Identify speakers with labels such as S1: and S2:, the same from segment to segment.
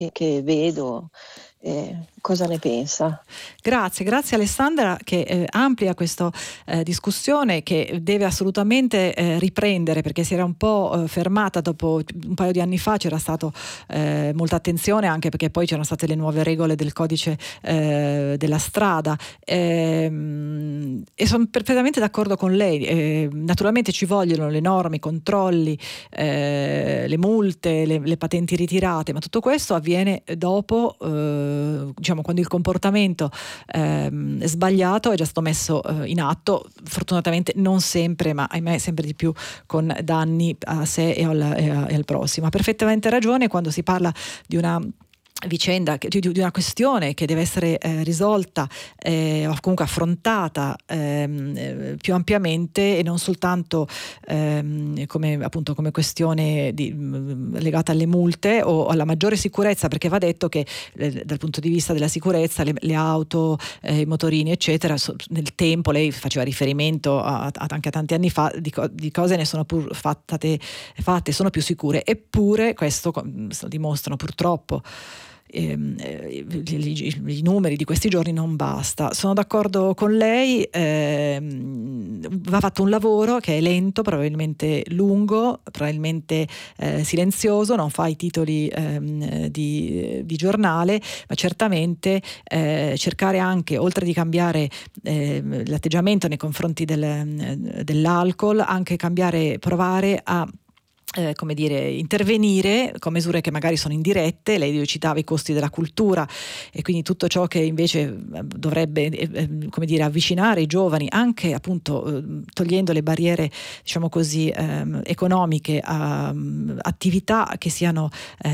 S1: che vedo. Cosa ne pensa?
S2: Grazie Alessandra che amplia questa discussione che deve assolutamente riprendere, perché si era un po' fermata dopo un paio di anni fa. C'era stato molta attenzione, anche perché poi c'erano state le nuove regole del codice della strada, e sono perfettamente d'accordo con lei. Naturalmente ci vogliono le norme, i controlli, le multe, le patenti ritirate, ma tutto questo avviene dopo, diciamo, quando il comportamento sbagliato è già stato messo in atto, fortunatamente non sempre, ma ahimè sempre di più, con danni a sé e al prossimo. Ha perfettamente ragione quando si parla di una vicenda, di una questione che deve essere risolta o comunque affrontata più ampiamente, e non soltanto come questione legata alle multe o alla maggiore sicurezza, perché va detto che dal punto di vista della sicurezza le auto, i motorini eccetera, nel tempo, lei faceva riferimento anche a tanti anni fa, di cose ne sono pur fatte, sono più sicure, eppure questo lo dimostrano purtroppo i numeri di questi giorni. Non basta. Sono d'accordo con lei, va fatto un lavoro che è lento, probabilmente lungo, probabilmente silenzioso, non fa i titoli di giornale, ma certamente cercare anche, oltre di cambiare l'atteggiamento nei confronti dell'alcol, anche provare a intervenire con misure che magari sono indirette. Lei citava i costi della cultura, e quindi tutto ciò che invece dovrebbe avvicinare i giovani, anche appunto togliendo le barriere, diciamo così, economiche, a attività che siano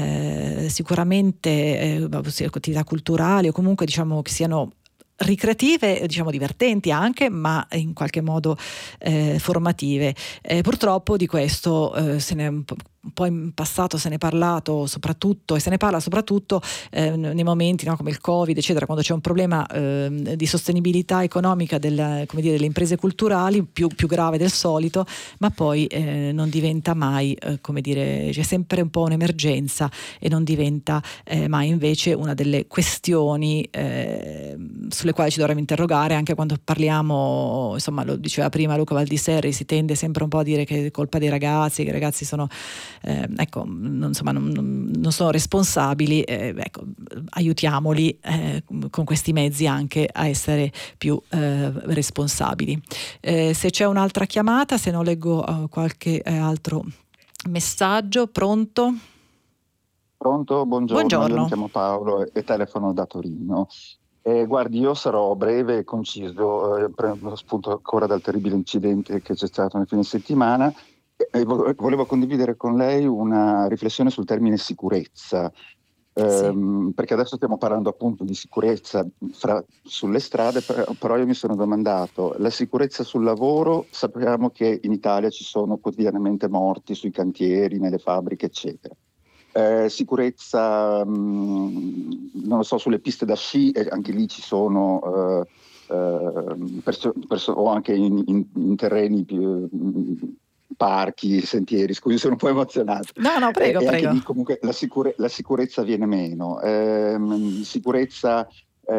S2: sicuramente attività culturali, o comunque diciamo che siano ricreative, diciamo divertenti anche, ma in qualche modo formative. Purtroppo di questo se ne un po' in passato se ne è parlato soprattutto, e se ne parla soprattutto nei momenti, no, come il Covid eccetera, quando c'è un problema di sostenibilità economica delle imprese culturali più grave del solito, ma poi non diventa mai c'è sempre un po' un'emergenza e non diventa mai invece una delle questioni sulle quali ci dovremmo interrogare, anche quando parliamo, insomma, lo diceva prima Luca Valdiserri, si tende sempre un po' a dire che è colpa dei ragazzi, che i ragazzi sono non sono responsabili. Aiutiamoli con questi mezzi anche a essere più responsabili. Se c'è un'altra chiamata, se no leggo qualche altro messaggio. Pronto?
S3: Pronto, buongiorno, io mi
S2: Buongiorno.
S3: chiamo Paolo e telefono da Torino. Guardi, io sarò breve e conciso, prendo spunto ancora dal terribile incidente che c'è stato nel fine settimana, e volevo condividere con lei una riflessione sul termine sicurezza, perché adesso stiamo parlando appunto di sicurezza sulle strade, però io mi sono domandato, la sicurezza sul lavoro, sappiamo che in Italia ci sono quotidianamente morti sui cantieri, nelle fabbriche, eccetera. Sicurezza, non lo so, sulle piste da sci, anche lì ci sono o anche in terreni più, parchi, sentieri. Scusi, sono un po' emozionato.
S2: No, prego,
S3: E
S2: prego.
S3: anche lì comunque la sicurezza viene meno. Sicurezza...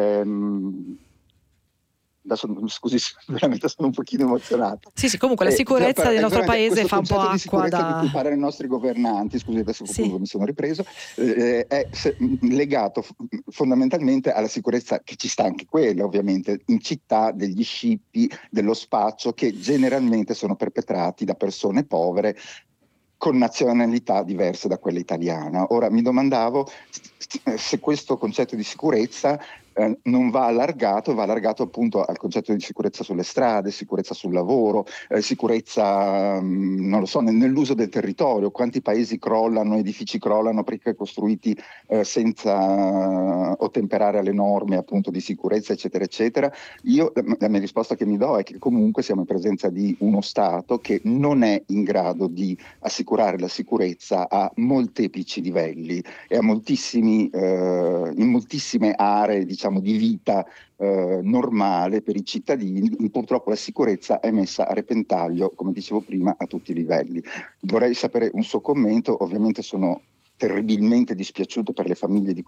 S3: Adesso, scusi, veramente sono un pochino emozionato.
S2: Sì, comunque la sicurezza del nostro paese fa un po' acqua
S3: di sicurezza di cui parlano i nostri governanti, scusi, adesso mi sono ripreso, è legato fondamentalmente alla sicurezza, che ci sta anche quella ovviamente, in città, degli scippi, dello spaccio, che generalmente sono perpetrati da persone povere con nazionalità diverse da quella italiana. Ora mi domandavo se questo concetto di sicurezza non va allargato appunto al concetto di sicurezza sulle strade, sicurezza sul lavoro, sicurezza, non lo so, nell'uso del territorio. Quanti paesi crollano, edifici crollano perché costruiti senza ottemperare alle norme appunto di sicurezza, eccetera, eccetera. La mia risposta che mi do è che comunque siamo in presenza di uno Stato che non è in grado di assicurare la sicurezza a molteplici livelli e a in moltissime aree, diciamo, di vita normale per i cittadini. Purtroppo la sicurezza è messa a repentaglio, come dicevo prima, a tutti i livelli. Vorrei sapere un suo commento. Ovviamente sono terribilmente dispiaciuto per le famiglie di